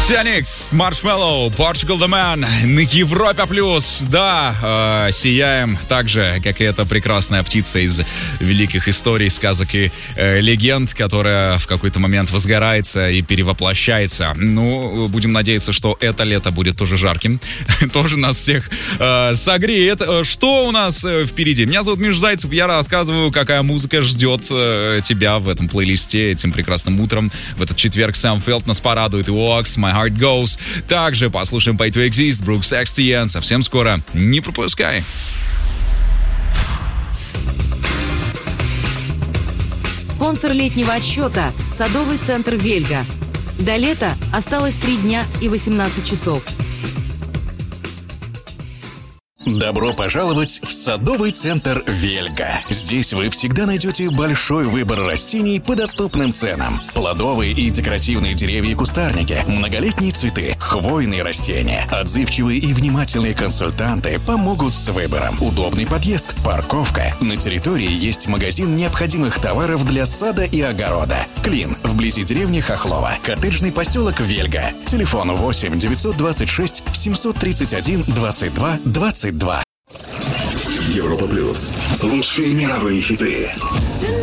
Феникс, Marshmello, Portugal the Man на Европе плюс. Да, сияем так же, как и эта прекрасная птица из великих историй, сказок и легенд, которая в какой-то момент возгорается и перевоплощается. Ну, будем надеяться, что это лето будет тоже жарким, тоже нас всех согреет. Что у нас впереди? Меня зовут Миша Зайцев, я рассказываю, какая музыка ждет тебя в этом плейлисте этим прекрасным утром. В этот четверг Сэм Фелд нас порадует и Walks, My Heart Goes. Также послушаем Pay to Exist, Brooke Sexton. Совсем скоро. Не пропускай. Спонсор летнего отсчета – садовый центр «Вельга». До лета осталось 3 дня и 18 часов. Добро пожаловать в садовый центр «Вельга». Здесь вы всегда найдете большой выбор растений по доступным ценам. Плодовые и декоративные деревья и кустарники, многолетние цветы, хвойные растения. Отзывчивые и внимательные консультанты помогут с выбором. Удобный подъезд, парковка. На территории есть магазин необходимых товаров для сада и огорода. Клин, вблизи деревни Хохлова. Коттеджный поселок «Вельга». Телефон 8 926 731 22 22. Европа плюс. Лучшие мировые хиты.